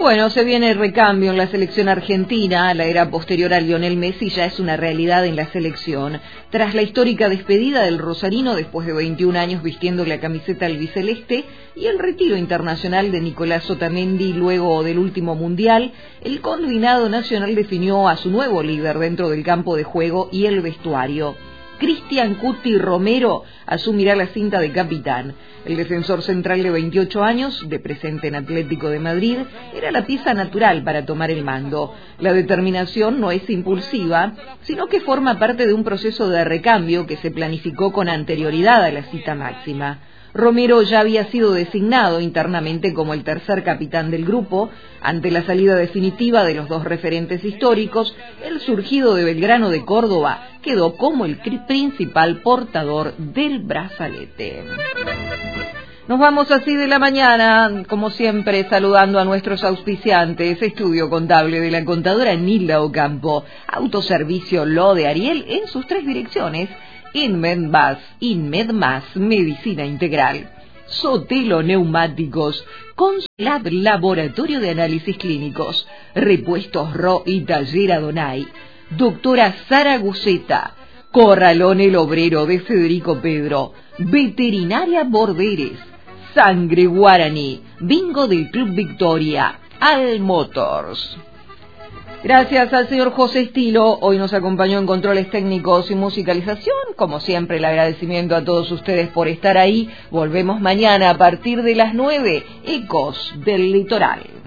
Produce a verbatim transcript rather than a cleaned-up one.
Bueno, se viene el recambio en la selección argentina. La era posterior a Lionel Messi ya es una realidad en la selección. Tras la histórica despedida del rosarino después de veintiún años vistiendo la camiseta albiceleste y el retiro internacional de Nicolás Otamendi luego del último mundial, el combinado nacional definió a su nuevo líder dentro del campo de juego y el vestuario. Cristian Cuti Romero asumirá la cinta de capitán. El defensor central de veintiocho años, de presente en Atlético de Madrid, era la pieza natural para tomar el mando. La determinación no es impulsiva, sino que forma parte de un proceso de recambio que se planificó con anterioridad a la cita máxima. Romero ya había sido designado internamente como el tercer capitán del grupo. Ante la salida definitiva de los dos referentes históricos, el surgido de Belgrano de Córdoba quedó como el principal portador del brazalete. Nos vamos así de la mañana, como siempre, saludando a nuestros auspiciantes. Estudio contable de la contadora Nilda Ocampo. Autoservicio Lo de Ariel en sus tres direcciones. Inmedmas, Inmedmas, Medicina Integral. Sotelo Neumáticos, Consulab Laboratorio de Análisis Clínicos, Repuestos Ro y Taller Adonai. Doctora Sara Guceta, Corralón El Obrero de Federico Pedro, Veterinaria Borderes, Sangre Guaraní, Bingo del Club Victoria, Al Motors. Gracias al señor José Estilo, hoy nos acompañó en controles técnicos y musicalización. Como siempre, el agradecimiento a todos ustedes por estar ahí. Volvemos mañana a partir de las nueve, Ecos del Litoral.